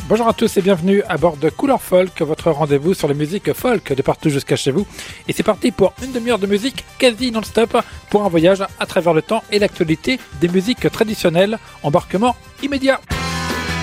Bonjour à tous et bienvenue à bord de Couleur Folk, votre rendez-vous sur la musique folk de partout jusqu'à chez vous. Et c'est parti pour une demi-heure de musique quasi non-stop pour un voyage à travers le temps et l'actualité des musiques traditionnelles. Embarquement immédiat.